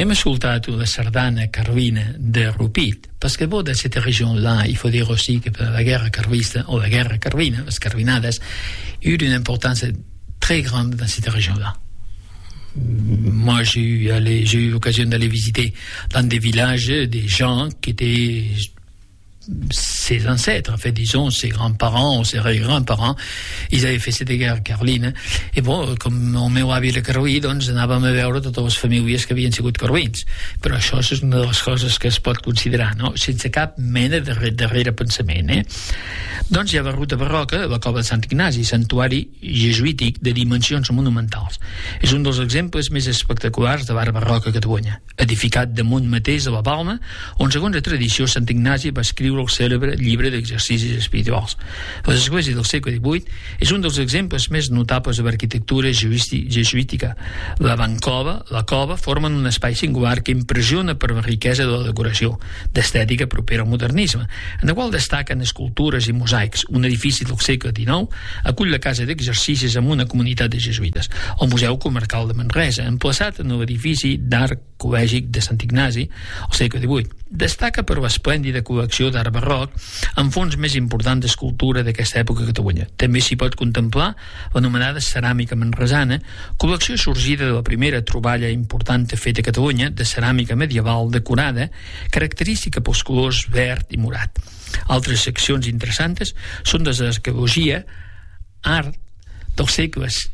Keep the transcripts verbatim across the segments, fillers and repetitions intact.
Hem escoltat la sardana carlina de Rupit, parce que bon, dans cette région-là, il faut dire aussi que la guerre carliste, ou la guerre carlina, les carlinades, eu une importance très grande dans cette région-là. Moi, j'ai eu, allé, j'ai eu l'occasion d'aller visiter dans des villages des gens qui étaient ses ancêtres, en fait, disons, ses grands-parents ou ses grands-parents, ils avaient fait cette guerre carlina, i bon, com el meu avi era carlí, doncs anàvem a veure totes les famílies que havien sigut carlins, però això és una de les coses que es pot considerar, no? Sense cap mena de darrere pensament, eh? Doncs hi ha la ruta barroca, la cova de Sant Ignasi, santuari jesuític de dimensions monumentals. És un dels exemples més espectaculars de l'art barroc a Catalunya, edificat damunt mateix de la Palma, on, segons la tradició, Sant Ignasi va escriure el cèlebre llibre d'exercicis espirituals. L'església del segle divuit és un dels exemples més notables de l'arquitectura jesuítica. La bancova, la cova, formen un espai singular que impressiona per la riquesa de la decoració, d'estètica propera al modernisme, en la qual destaquen escultures i mosaics. Un edifici del segle dinou acull la casa d'exercicis amb una comunitat de jesuïtes, el Museu Comarcal de Manresa, emplaçat en l'edifici d'art col·lègic de Sant Ignasi, al segle divuit. Destaca per l'esplèndida col·lecció d'art barroc amb fons més importants d'escultura d'aquesta època a Catalunya. També s'hi pot contemplar l'anomenada ceràmica manresana, col·lecció sorgida de la primera troballa important feta a Catalunya de ceràmica medieval decorada, característica pels colors verd i morat. Altres seccions interessants són de l'arqueologia, art dels segles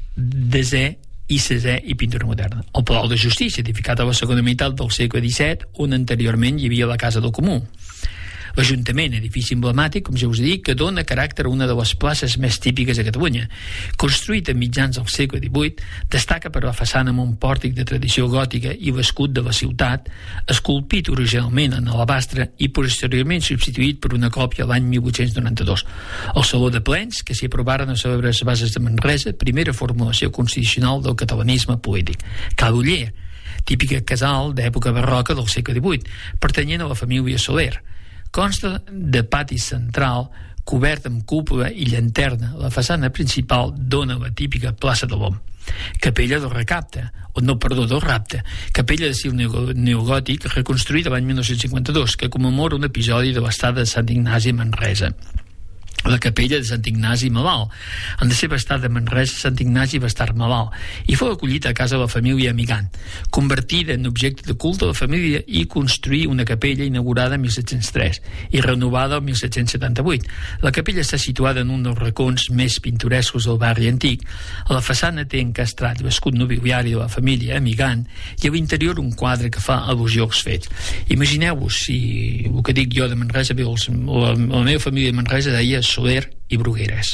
desè i sisè i pintura moderna. El Palau de Justícia, edificat a la segona meitat del segle disset, on anteriorment hi havia la Casa del Comú. L'Ajuntament, edifici emblemàtic, com ja us dic, que dona caràcter a una de les places més típiques de Catalunya. Construït a mitjans del segle divuit, destaca per la façana amb un pòrtic de tradició gòtica i l'escut de la ciutat, esculpit originalment en alabastre i posteriorment substituït per una còpia l'any mil vuit-cents noranta-dos. El Saló de Plens, que s'hi aprovaren a celebrar les bases de Manresa, primera formulació constitucional del catalanisme polític. Ca l'Uller, típica casal d'època barroca del segle divuit, pertanyent a la família Soler. Consta de pati central cobert amb cúpula i llanterna. La façana principal dona la típica plaça de l'Om. Capella del Recapte, o no, perdó, del Rapte, capella d'estil neogòtic reconstruïda l'any mil nou-cents cinquanta-dos, que commemora un episodi de l'estada de Sant Ignasi a Manresa. La capella de Sant Ignasi malalt. En la seva estada a Manresa, Sant Ignasi va estar malalt i fou acollit a casa de la família Amigant, convertida en objecte de culte de la família i construir una capella inaugurada en mil set-cents tres i renovada el mil set-cents setanta-vuit. La capella està situada en un dels racons més pintorescos del barri antic. A la façana té encastrat l'escut nobiliari de la família Amigant i a l'interior un quadre que fa al·lusió als fets. Imagineu-vos si el que dic jo de Manresa, la, la meva família de Manresa deia Soler i Brugueres.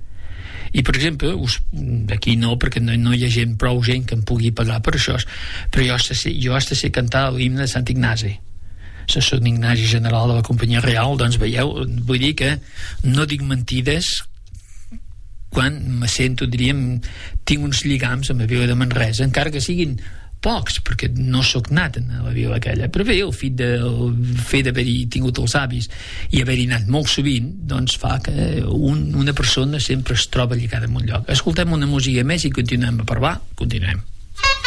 I, per exemple, us, aquí no, perquè no, no hi ha gent, prou gent que em pugui pagar per això, però jo sé, jo hasta sé cantar l'himne de Sant Ignasi. La Sant Ignasi general de la Companyia Real, doncs veieu, vull dir que no dic mentides quan me sento, diríem, tinc uns lligams amb la vila de Manresa, encara que siguin pocs, perquè no sóc nat en la vila aquella, però bé, el fet, de, el fet d'haver-hi tingut els avis i haver-hi anat molt sovint, doncs fa que un, una persona sempre es troba lligada en un lloc. Escoltem una música més i continuem a parlar. Continuem.